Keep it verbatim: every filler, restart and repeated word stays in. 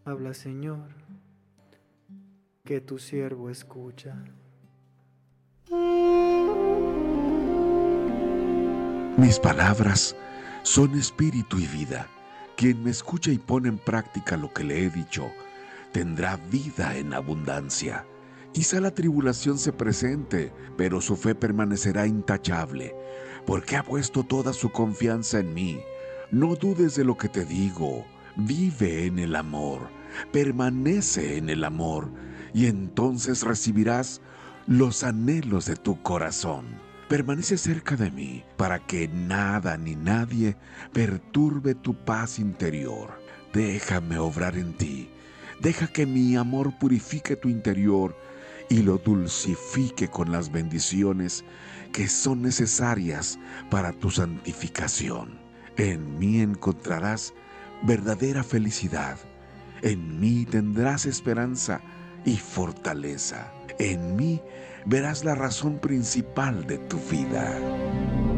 Habla, Señor, que tu siervo escucha. Mis palabras son espíritu y vida. Quien me escucha y pone en práctica lo que le he dicho, tendrá vida en abundancia. Quizá la tribulación se presente, pero su fe permanecerá intachable, porque ha puesto toda su confianza en mí. No dudes de lo que te digo, vive en el amor, permanece en el amor, y entonces recibirás los anhelos de tu corazón. Permanece cerca de mí para que nada ni nadie perturbe tu paz interior. Déjame obrar en ti. Deja que mi amor purifique tu interior y lo dulcifique con las bendiciones que son necesarias para tu santificación. En mí encontrarás verdadera felicidad. En mí tendrás esperanza y fortaleza. En mí verás la razón principal de tu vida.